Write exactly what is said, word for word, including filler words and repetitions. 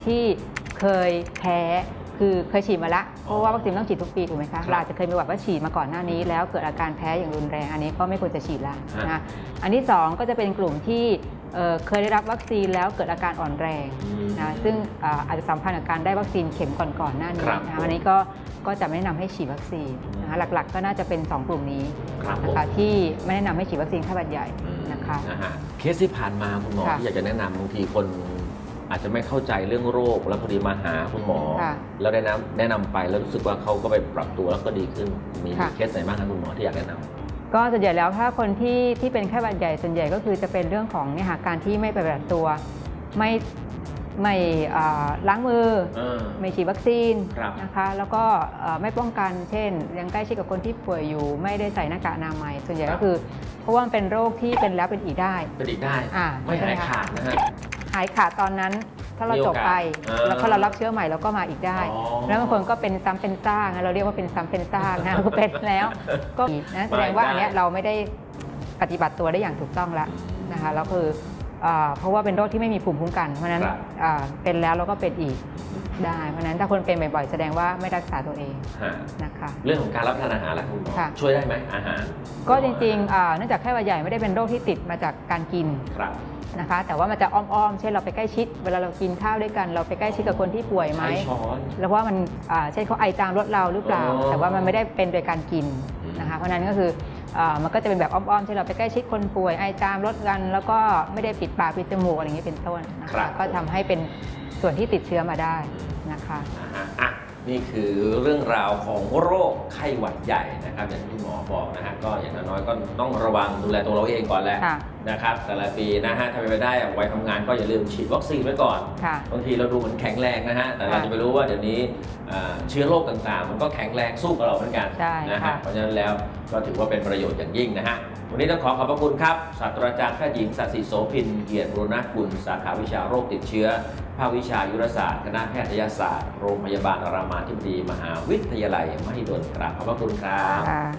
ที่เคยแพ้คือเคยฉีดมาแล้วเพราะว่าวัคซีนต้องฉีดทุกปีถูกไหมคะเราอาจจะเคยมีประวัติว่าฉีดมาก่อนหน้านี้แล้วเกิดอาการแพ้อย่างรุนแรงอันนี้ก็ไม่ควรจะฉีดแล้วนะอันที่สองก็จะเป็นกลุ่มที่เคยได้รับวัคซีนแล้วเกิดอาการอ่อนแรงนะซึ่งอาจจะสัมพันธ์กับการได้วัคซีนเข็มก่อนๆหน้านี้นะอันนี้ก็ก็จะไม่แนะนำให้ฉีดวัคซีนนะคะหลักๆก็น่าจะเป็นสองกลุ่มนี้นะคะที่ไม่แนะนำให้ฉีดวัคซีนไข้หวัดใหญ่นะคะเคสที่ผ่านมาคุณหมอที่อยากจะแนะนำบางทีคนอาจจะไม่เข้าใจเรื่องโรคแล้วพอดีมาหาคุณหมอแล้วได้แนะนำไปแล้วรู้สึกว่าเขาก็ไปปรับตัวแล้วก็ดีขึ้นมีเคสไหนบ้างครับคุณหมอที่อยากแนะนำก็ส่วนใหญ่แล้วถ้าคนที่ที่เป็นไข้หวัดใหญ่ส่วนใหญ่ก็คือจะเป็นเรื่องของเนี่ยค่ะการที่ไม่ปฏิบัติตัวไม่ไม่ล้างมือไม่ฉีดวัคซีนนะคะแล้วก็ไม่ป้องกันเช่นยังใกล้ชิดกับคนที่ป่วยอยู่ไม่ได้ใส่หน้ากากอนามัยส่วนใหญ่ก็คือเพราะว่ามันเป็นโรคที่เป็นแล้วเป็นอีกได้เป็นอีกได้ไม่หายขาดนะฮะหายขาดตอนนั้นถ้าเราจบไปแล้วพอเรารับเชื้อใหม่เราก็มาอีกได้แล้วบางคนก็เป็นซ้ำเป็นซากเราเรียกว่าเป็นซ้ำเป็นซากนะก็เป็นแล้วก็นะแสดงว่าอันนี้เราไม่ได้ปฏิบัติตัวได้อย่างถูกต้องแล้วนะคะแล้วคือเพราะว่าเป็นโรคที่ไม่มีภูมิคุ้มกันเพราะฉะนั้นเป็นแล้วเราก็เป็นอีกได้เพราะฉะนั้นถ้าคนเป็นบ่อยๆแสดงว่าไม่รักษาตัวเองนะคะเรื่องของการรับประทานอาหารล่ะคุณหมอช่วยได้ไหมอาหารก็จริงๆเนื่องจากไข้หวัดใหญ่ไม่ได้เป็นโรคที่ติดมาจากการกินนะคะแต่ว่ามันจะอ้อมๆเช่นเราไปใกล้ชิดเวลาเรากินข้าวด้วยกันเราไปใกล้ชิดกับคนที่ป่วยไหมแล้วว่ามันเช่นเขาไอจามรถเราหรือเปล่าแต่ว่ามันไม่ได้เป็นโดยการกินนะคะเพราะนั้นก็คือมันก็จะเป็นแบบอ้อมๆเช่นเราไปใกล้ชิดคนป่วยไอจามรถกันแล้วก็ไม่ได้ปิดปากปิดจมูกอะไรอย่างนี้เป็นต้นนะคะก็ทำให้เป็นส่วนที่ติดเชื้อมาได้นะคะนี่คือเรื่องราวของโรคไข้หวัดใหญ่นะครับอย่างที่หมอบอกนะฮะก็อย่างน้อยก็ต้องระวังดูแลตัวเราเองก่อนแหละนะครับแต่ละปีนะฮะถ้าไปได้วัยทำงานก็อย่าลืมฉีดวัคซีนไว้ก่อนบางทีเราดูเหมือนแข็งแรงนะฮะแต่เราจะไปรู้ว่าเดี๋ยวนี้เชื้อโรคต่างๆมันก็แข็งแรงสู้กับเราเหมือนกันนะฮะเพราะฉะนั้นแล้วก็ถือว่าเป็นประโยชน์อย่างยิ่งนะฮะวันนี้ต้องขอขอบพระคุณครับศาสตราจารย์แพทย์หญิงศศิโสภินเกียรติบุรณกุลสาขาวิชาโรคติดเชื้อภาควิชายุรศาสตร์คณะแพทยศาสตร์โรงพยาบาลรามาธิบดีมหาวิทยาลัยมหิดลครับขอบพระคุณครับ